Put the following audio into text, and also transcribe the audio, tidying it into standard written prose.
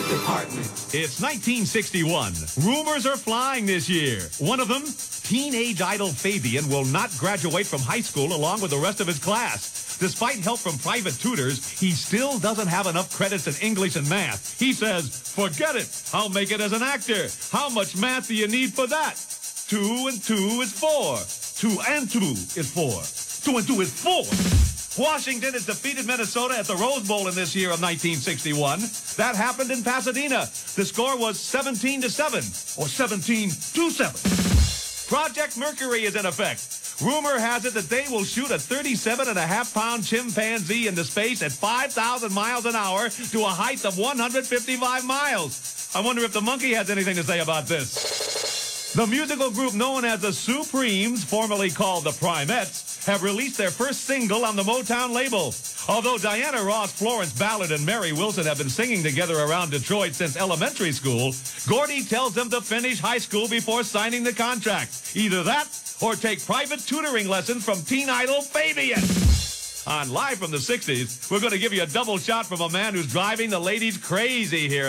department. It's 1961. Rumors are flying this year. One of them, teenage idol Fabian will not graduate from high school along with the rest of his class. Despite help from private tutors, he still doesn't have enough credits in English and math. He says, forget it. I'll make it as an actor. How much math do you need for that? 2 and 2 is 4. 2 and 2 is 4. 2 and 2 is 4. Washington has defeated Minnesota at the Rose Bowl in this year of 1961. That happened in Pasadena. The score was 17-7 or 17-7. Project Mercury is in effect. Rumor has it that they will shoot a 37.5-pound chimpanzee into space at 5,000 miles an hour to a height of 155 miles. I wonder if the monkey has anything to say about this. The musical group known as the Supremes, formerly called the Primettes, have released their first single on the Motown label. Although Diana Ross, Florence Ballard, and Mary Wilson have been singing together around Detroit since elementary school, Gordy tells them to finish high school before signing the contract. Either that or take private tutoring lessons from teen idol Fabian. On Live from the 60s, we're going to give you a double shot from a man who's driving the ladies crazy here.